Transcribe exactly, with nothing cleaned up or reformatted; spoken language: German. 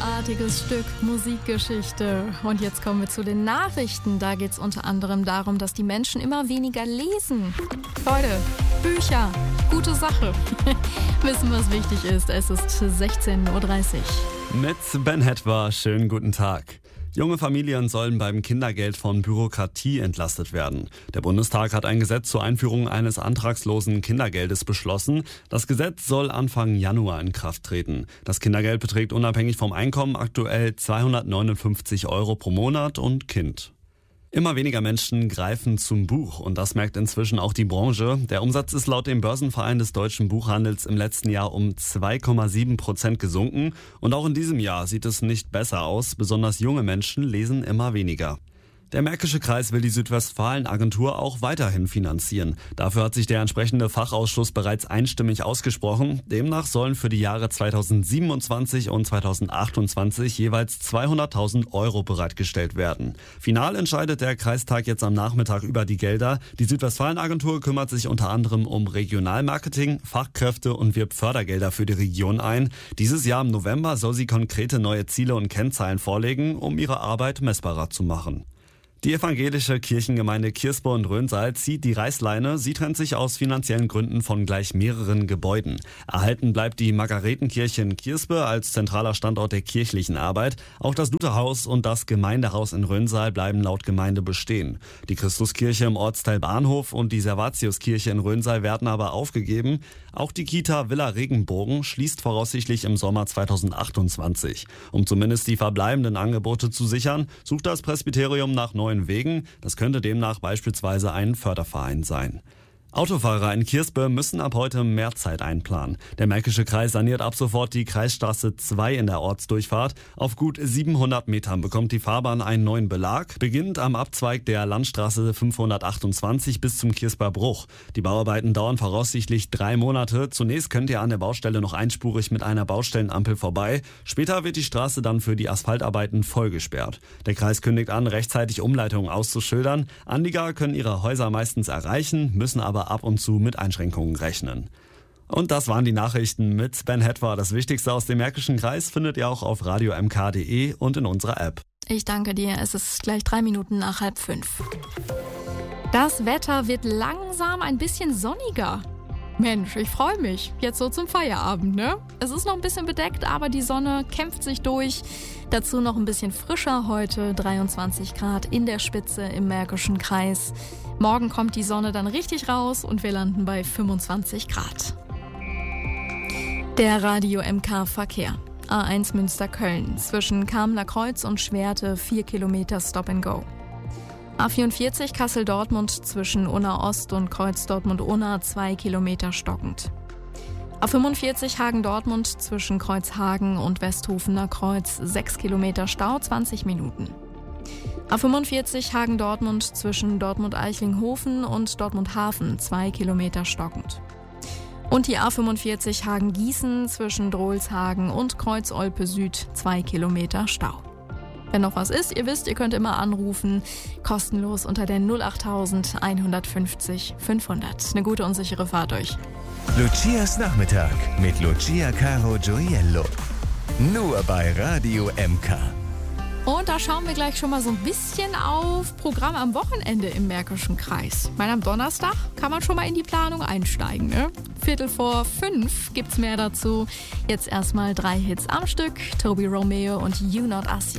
großartiges Stück Musikgeschichte. Und jetzt kommen wir zu den Nachrichten. Da geht es unter anderem darum, dass die Menschen immer weniger lesen. Leute, Bücher, gute Sache. Wissen, was wichtig ist. Es ist sechzehn Uhr dreißig. Mit Ben Hetwer, schönen guten Tag. Junge Familien sollen beim Kindergeld von Bürokratie entlastet werden. Der Bundestag hat ein Gesetz zur Einführung eines antragslosen Kindergeldes beschlossen. Das Gesetz soll Anfang Januar in Kraft treten. Das Kindergeld beträgt unabhängig vom Einkommen aktuell zweihundertneunundfünfzig Euro pro Monat und Kind. Immer weniger Menschen greifen zum Buch und das merkt inzwischen auch die Branche. Der Umsatz ist laut dem Börsenverein des deutschen Buchhandels im letzten Jahr um zwei Komma sieben Prozent gesunken und auch in diesem Jahr sieht es nicht besser aus. Besonders junge Menschen lesen immer weniger. Der Märkische Kreis will die Südwestfalen-Agentur auch weiterhin finanzieren. Dafür hat sich der entsprechende Fachausschuss bereits einstimmig ausgesprochen. Demnach sollen für die Jahre zweitausendsiebenundzwanzig und zweitausendachtundzwanzig jeweils zweihunderttausend Euro bereitgestellt werden. Final entscheidet der Kreistag jetzt am Nachmittag über die Gelder. Die Südwestfalen-Agentur kümmert sich unter anderem um Regionalmarketing, Fachkräfte und wirbt Fördergelder für die Region ein. Dieses Jahr im November soll sie konkrete neue Ziele und Kennzahlen vorlegen, um ihre Arbeit messbarer zu machen. Die evangelische Kirchengemeinde Kirspe und Röhnsaal zieht die Reißleine. Sie trennt sich aus finanziellen Gründen von gleich mehreren Gebäuden. Erhalten bleibt die Margaretenkirche in Kirspe als zentraler Standort der kirchlichen Arbeit. Auch das Lutherhaus und das Gemeindehaus in Röhnsaal bleiben laut Gemeinde bestehen. Die Christuskirche im Ortsteil Bahnhof und die Servatiuskirche in Röhnsaal werden aber aufgegeben. Auch die Kita Villa Regenbogen schließt voraussichtlich im Sommer zweitausendachtundzwanzig. Um zumindest die verbleibenden Angebote zu sichern, sucht das Presbyterium nach neuen Wegen. Das könnte demnach beispielsweise ein Förderverein sein. Autofahrer in Kirspe müssen ab heute mehr Zeit einplanen. Der Märkische Kreis saniert ab sofort die Kreisstraße zwei in der Ortsdurchfahrt. Auf gut siebenhundert Metern bekommt die Fahrbahn einen neuen Belag, beginnend am Abzweig der Landstraße fünfhundertachtundzwanzig bis zum Kirsper Bruch. Die Bauarbeiten dauern voraussichtlich drei Monate. Zunächst könnt ihr an der Baustelle noch einspurig mit einer Baustellenampel vorbei. Später wird die Straße dann für die Asphaltarbeiten voll gesperrt. Der Kreis kündigt an, rechtzeitig Umleitungen auszuschildern. Anlieger können ihre Häuser meistens erreichen, müssen aber ab und zu mit Einschränkungen rechnen. Und das waren die Nachrichten mit Ben Hetwer. Das Wichtigste aus dem Märkischen Kreis findet ihr auch auf radio m k punkt d e und in unserer App. Ich danke dir. Es ist gleich drei Minuten nach halb fünf. Das Wetter wird langsam ein bisschen sonniger. Mensch, ich freue mich. Jetzt so zum Feierabend, ne? Es ist noch ein bisschen bedeckt, aber die Sonne kämpft sich durch. Dazu noch ein bisschen frischer heute, dreiundzwanzig Grad in der Spitze im Märkischen Kreis. Morgen kommt die Sonne dann richtig raus und wir landen bei fünfundzwanzig Grad. Der Radio M K Verkehr. A eins Münster-Köln. Zwischen Kamener Kreuz und Schwerte vier Kilometer Stop and Go. A vierundvierzig Kassel-Dortmund zwischen Unna Ost und Kreuz Dortmund-Unna zwei Kilometer stockend. A fünfundvierzig Hagen-Dortmund zwischen Kreuzhagen und Westhofener Kreuz sechs Kilometer Stau, zwanzig Minuten. A fünfundvierzig Hagen-Dortmund zwischen Dortmund-Eichlinghofen und Dortmund-Hafen zwei Kilometer stockend. Und die A fünfundvierzig Hagen-Gießen zwischen Drolshagen und Kreuz-Olpe Süd zwei Kilometer Stau. Wenn noch was ist, ihr wisst, ihr könnt immer anrufen, kostenlos unter der null acht hundertfünfzig fünfhundert. Eine gute und sichere Fahrt euch. Lucias Nachmittag mit Lucia Caro Gioiello. Nur bei Radio M K. Und da schauen wir gleich schon mal so ein bisschen auf Programm am Wochenende im Märkischen Kreis. Ich meine, am Donnerstag kann man schon mal in die Planung einsteigen, ne? Viertel vor fünf gibt's mehr dazu. Jetzt erstmal drei Hits am Stück. Toby Romeo und You Not Us.